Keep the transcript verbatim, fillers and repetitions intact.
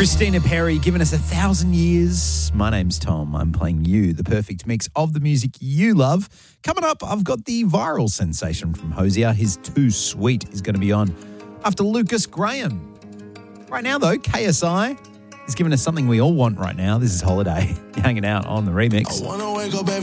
Christina Perri giving us a thousand years. My name's Tom. I'm playing you the perfect mix of the music you love. Coming up, I've got the viral sensation from Hosier. His Too Sweet is going to be on after Lucas Graham. Right now, though, K S I is giving us something we all want right now. This is Holiday. You're hanging out on the remix. I wanna wake up every